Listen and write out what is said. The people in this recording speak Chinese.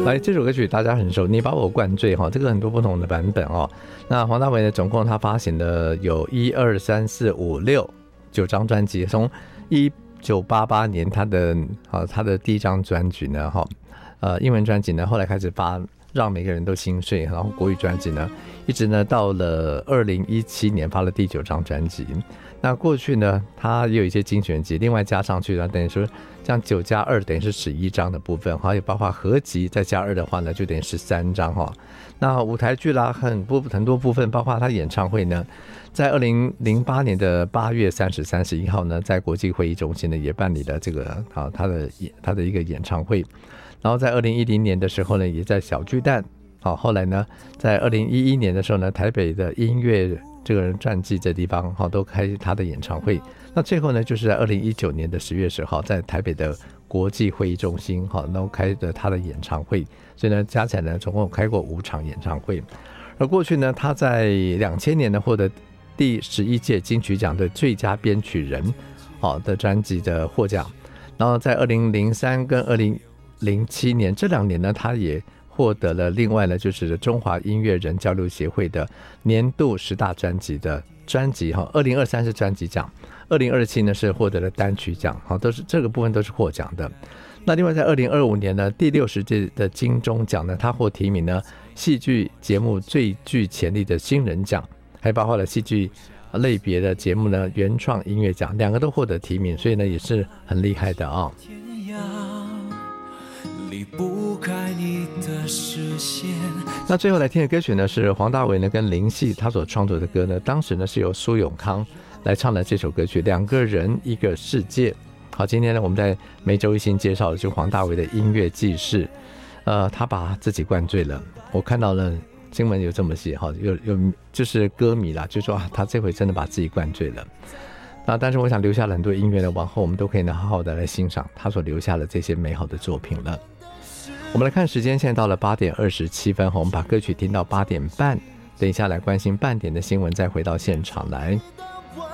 来，这首歌曲大家很熟，你把我灌醉哈，这个很多不同的版本哦。那黄大炜呢，总共他发行的有1、2、3、4、5、6 9张专辑，从1988年他的第一张专辑呢，英文专辑呢，后来开始发让每个人都心碎，然后国语专辑呢，一直呢到了2017年发了第9张专辑。那过去呢，他也有一些精选集，另外加上去呢，等于说像9+2等于是11张的部分，还有包括合集再加2的话呢，就等于13张哈。那舞台剧啦，很多部分，包括他演唱会呢，在2008年的8月30、31号呢，在国际会议中心呢也办理了这个他的一个演唱会。然后在2010年的时候呢，也在小巨蛋。后来呢，在2011年的时候呢，台北的音乐这个人传记这地方都开他的演唱会。那最后呢，就是在2019年的10月10号，在台北的国际会议中心然后开的他的演唱会。所以呢，加起来呢，总共开过5场演唱会。而过去呢，他在2000年呢获得第11届金曲奖的最佳编曲人的专辑的获奖。然后在2003跟2007年这2年呢，他也获得了另外呢，就是中华音乐人交流协会的年度10大专辑的专辑2023是专辑奖，2027呢是获得了单曲奖，都是这个部分都是获奖的。那另外在2025年呢，第60届的金钟奖呢，他获提名呢戏剧节目最具潜力的新人奖，还包括了戏剧类别的节目呢原创音乐奖，2个都获得提名，所以呢也是很厉害的啊。离不开你的视线。那最后来听的歌曲呢，是黄大炜呢跟林夕他所创作的歌呢，当时呢是由苏永康来唱的这首歌曲《2个人一个世界》。好，今天呢我们在每周一新介绍的就是黄大炜的音乐记事，他把自己灌醉了。我看到了新闻有这么写，有就是歌迷啦，就说他这回真的把自己灌醉了。那但是我想留下了很多音乐呢，往后我们都可以呢好好的来欣赏他所留下的这些美好的作品了。我们来看时间，现在到了8点27分，我们把歌曲听到8点半，等一下来关心半点的新闻，再回到现场来。